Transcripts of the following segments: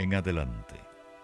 en adelante.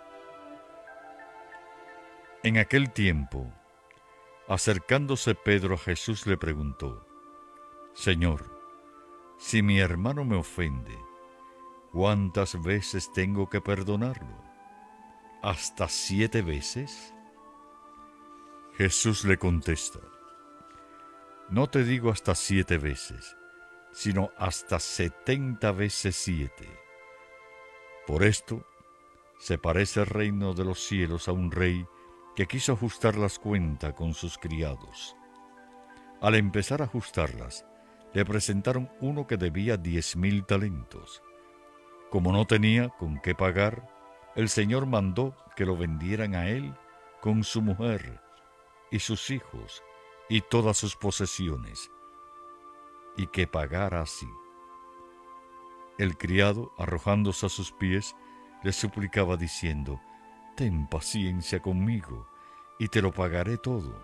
En aquel tiempo, acercándose Pedro a Jesús, le preguntó: Señor, si mi hermano me ofende, ¿cuántas veces tengo que perdonarlo? ¿Hasta 7 veces? Jesús le contesta: No te digo hasta 7 veces, sino hasta 70 veces 7. Por esto se parece el reino de los cielos a un rey que quiso ajustar las cuentas con sus criados. Al empezar a ajustarlas, le presentaron uno que debía 10,000 talentos. Como no tenía con qué pagar, el Señor mandó que lo vendieran a él con su mujer y sus hijos y todas sus posesiones, y que pagara así. El criado, arrojándose a sus pies, le suplicaba diciendo: Ten paciencia conmigo, y te lo pagaré todo.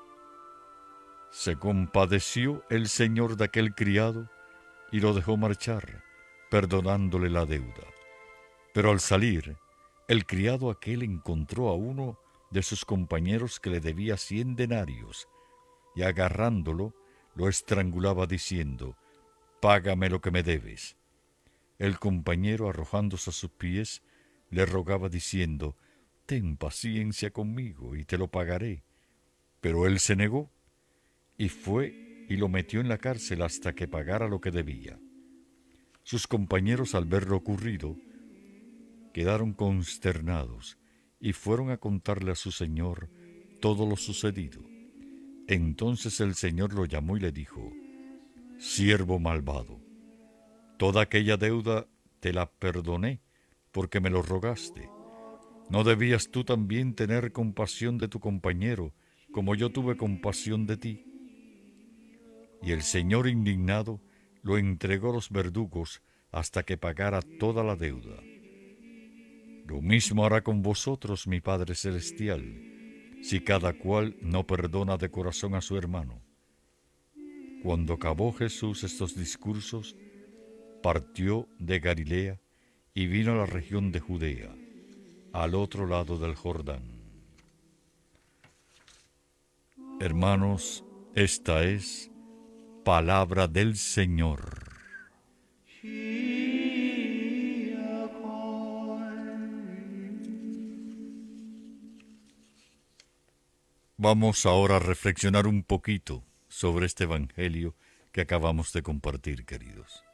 Se compadeció el señor de aquel criado y lo dejó marchar, perdonándole la deuda. Pero al salir, el criado aquel encontró a uno de sus compañeros que le debía 100 denarios, y agarrándolo, lo estrangulaba diciendo: Págame lo que me debes. El compañero, arrojándose a sus pies, le rogaba diciendo: Ten paciencia conmigo y te lo pagaré. Pero él se negó y fue y lo metió en la cárcel hasta que pagara lo que debía. Sus compañeros, al ver lo ocurrido, quedaron consternados y fueron a contarle a su señor todo lo sucedido. Entonces el Señor lo llamó y le dijo: Siervo malvado, toda aquella deuda te la perdoné porque me lo rogaste. ¿No debías tú también tener compasión de tu compañero, como yo tuve compasión de ti? Y el Señor, indignado, lo entregó a los verdugos hasta que pagara toda la deuda. Lo mismo hará con vosotros mi Padre Celestial, si cada cual no perdona de corazón a su hermano. Cuando acabó Jesús estos discursos, partió de Galilea y vino a la región de Judea, al otro lado del Jordán. Hermanos, esta es palabra del Señor. Vamos ahora a reflexionar un poquito sobre este evangelio que acabamos de compartir, queridos.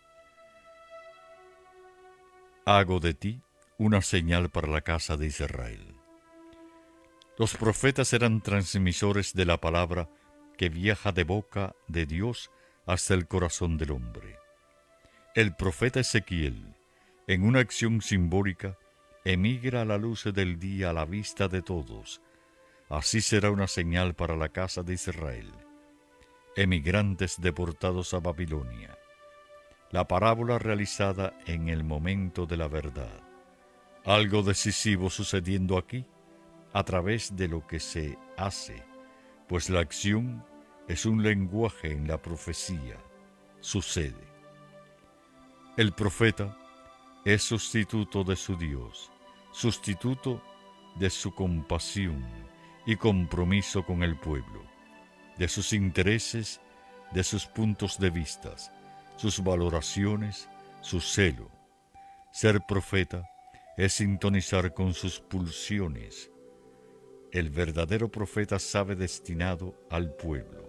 Hago de ti una señal para la casa de Israel. Los profetas eran transmisores de la palabra que viaja de boca de Dios hasta el corazón del hombre. El profeta Ezequiel, en una acción simbólica, emigra a la luz del día a la vista de todos. Así será una señal para la casa de Israel. Emigrantes deportados a Babilonia. La parábola realizada en el momento de la verdad. Algo decisivo sucediendo aquí a través de lo que se hace, pues la acción es un lenguaje en la profecía. Sucede. El profeta es sustituto de su Dios, sustituto de su compasión y compromiso con el pueblo, de sus intereses, de sus puntos de vista, sus valoraciones, su celo. Ser profeta es sintonizar con sus pulsiones. El verdadero profeta sabe destinado al pueblo.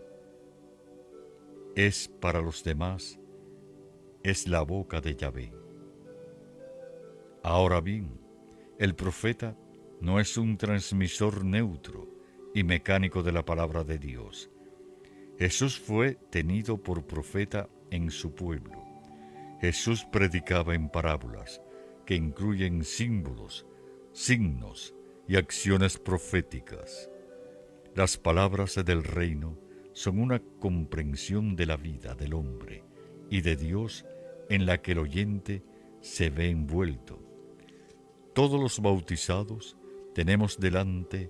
Es para los demás, es la boca de Yahvé. Ahora bien, el profeta no es un transmisor neutro y mecánico de la palabra de Dios. Jesús fue tenido por profeta en su pueblo. Jesús predicaba en parábolas que incluyen símbolos, signos y acciones proféticas. Las palabras del reino son una comprensión de la vida del hombre y de Dios en la que el oyente se ve envuelto. Todos los bautizados tenemos delante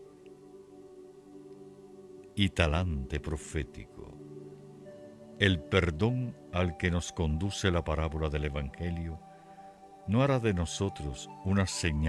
y talante profético. El perdón al que nos conduce la parábola del Evangelio no hará de nosotros una señal